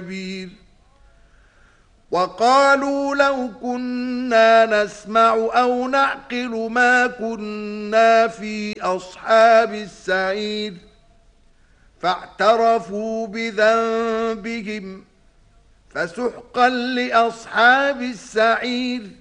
كبير وقالوا لو كنا نسمع أو نعقل ما كنا في أصحاب السعير فاعترفوا بذنبهم فسحقا لأصحاب السعير.